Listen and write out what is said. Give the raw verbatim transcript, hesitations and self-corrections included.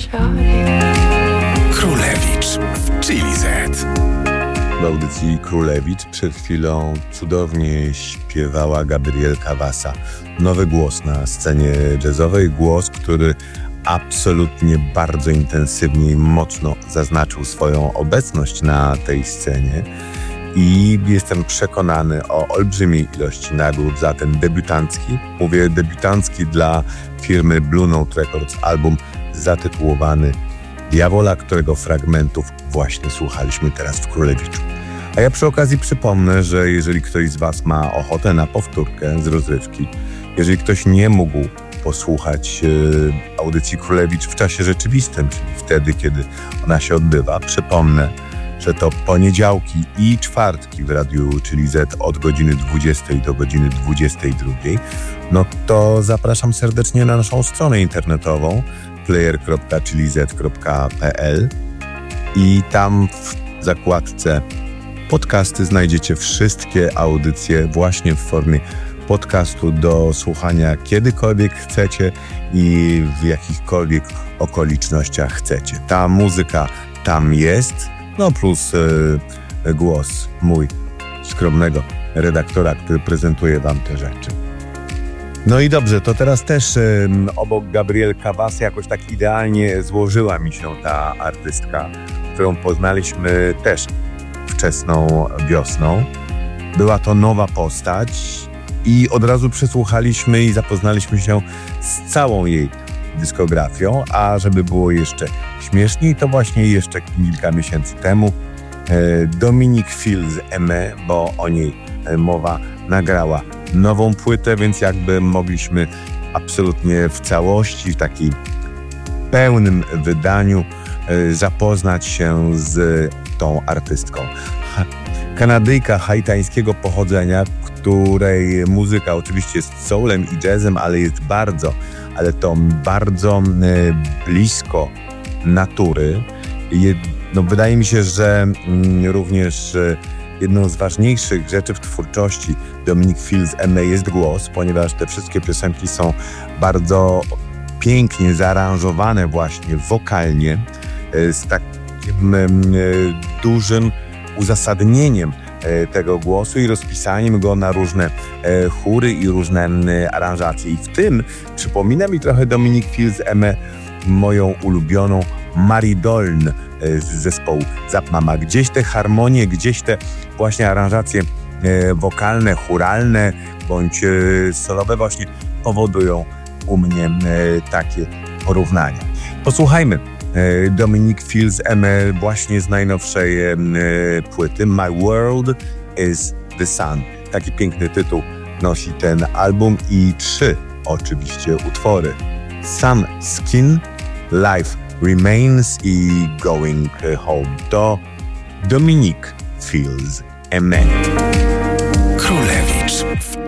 Królewicz w Chili Z. W audycji Królewicz przed chwilą cudownie śpiewała Gabrielka Wasa. Nowy głos na scenie jazzowej, głos, który absolutnie bardzo intensywnie i mocno zaznaczył swoją obecność na tej scenie i jestem przekonany o olbrzymiej ilości nagród za ten debiutancki, mówię debiutancki dla firmy Blue Note Records, album zatytułowany Diawola, którego fragmentów właśnie słuchaliśmy teraz w Królewiczu. A ja przy okazji przypomnę, że jeżeli ktoś z Was ma ochotę na powtórkę z rozrywki, jeżeli ktoś nie mógł posłuchać yy, audycji Królewicz w czasie rzeczywistym, czyli wtedy, kiedy ona się odbywa, przypomnę, że to poniedziałki i czwartki w Radiu Chili Z od godziny dwudziestej do godziny dwudziestej drugiej, no to zapraszam serdecznie na naszą stronę internetową player kropka chili z kropka p l i tam w zakładce podcasty znajdziecie wszystkie audycje właśnie w formie podcastu do słuchania kiedykolwiek chcecie i w jakichkolwiek okolicznościach chcecie. Ta muzyka tam jest, no plus yy, głos mój skromnego redaktora, który prezentuje Wam te rzeczy. No i dobrze, to teraz też yy, obok Gabrielka Wasy jakoś tak idealnie złożyła mi się ta artystka, którą poznaliśmy też wczesną wiosną. Była to nowa postać i od razu przesłuchaliśmy i zapoznaliśmy się z całą jej dyskografią, a żeby było jeszcze śmieszniej, to właśnie jeszcze kilka miesięcy temu Dominique Fils Aimé, bo o niej mowa, nagrała nową płytę, więc jakby mogliśmy absolutnie w całości, w takim pełnym wydaniu zapoznać się z tą artystką. Kanadyjka haitańskiego pochodzenia, której muzyka oczywiście jest soulem i jazzem, ale jest bardzo, ale to bardzo blisko natury. No, wydaje mi się, że również jedną z ważniejszych rzeczy w twórczości Dominique Fils Aimé jest głos, ponieważ te wszystkie piosenki są bardzo pięknie zaaranżowane właśnie wokalnie, z takim dużym uzasadnieniem tego głosu i rozpisaniem go na różne chóry i różne aranżacje. I w tym przypomina mi trochę Dominique Fils Aimé moją ulubioną Marie Doln z zespołu Zap Mama. Gdzieś te harmonie, gdzieś te właśnie aranżacje wokalne, chóralne bądź solowe właśnie powodują u mnie takie porównania. Posłuchajmy Dominique Fils Aimé właśnie z najnowszej płyty My World is the Sun. Taki piękny tytuł nosi ten album i trzy oczywiście utwory: Sun, Skin, Life Remains i Going Home. To Dominique Fils Aimé. Królewicz w